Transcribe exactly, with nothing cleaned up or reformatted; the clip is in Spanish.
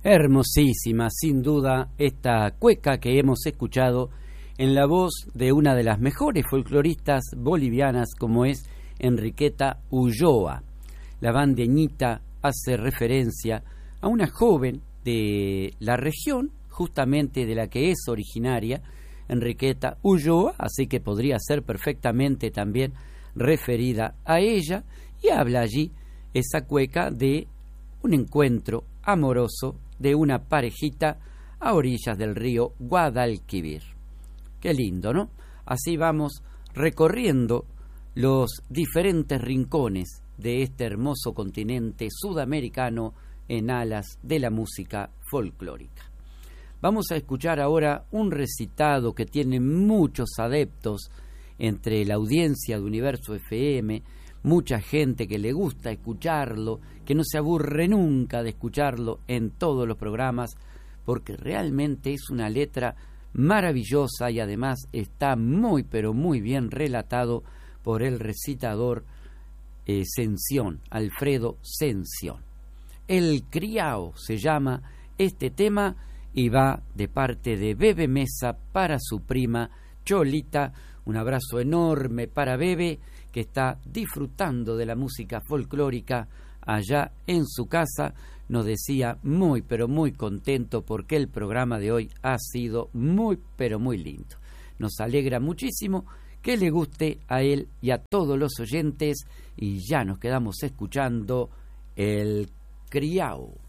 Hermosísima, sin duda, esta cueca que hemos escuchado en la voz de una de las mejores folcloristas bolivianas como es Enriqueta Ulloa. La bandeñita hace referencia a una joven de la región, justamente de la que es originaria Enriqueta Ulloa, así que podría ser perfectamente también referida a ella, y habla allí esa cueca de un encuentro amoroso de una parejita a orillas del río Guadalquivir. Qué lindo, ¿no? Así vamos recorriendo los diferentes rincones de este hermoso continente sudamericano en alas de la música folclórica. Vamos a escuchar ahora un recitado que tiene muchos adeptos entre la audiencia de Universo F M, mucha gente que le gusta escucharlo, que no se aburre nunca de escucharlo en todos los programas, porque realmente es una letra maravillosa y además está muy pero muy bien relatado por el recitador eh, Sención, Alfredo Sención. El Criao se llama este tema y va de parte de Bebe Mesa para su prima Cholita. Un abrazo enorme para Bebe, que está disfrutando de la música folclórica allá en su casa. Nos decía muy pero muy contento porque el programa de hoy ha sido muy pero muy lindo. Nos alegra muchísimo que le guste a él y a todos los oyentes, y ya nos quedamos escuchando el Criao.